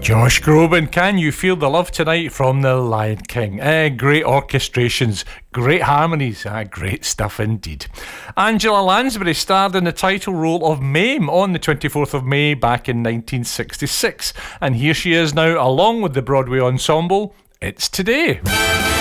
Josh Groban, Can You Feel the Love Tonight from The Lion King. Great orchestrations, great harmonies, great stuff indeed. Angela Lansbury starred in the title role of Mame on the 24th of May back in 1966. And here she is now, along with the Broadway ensemble, It's Today.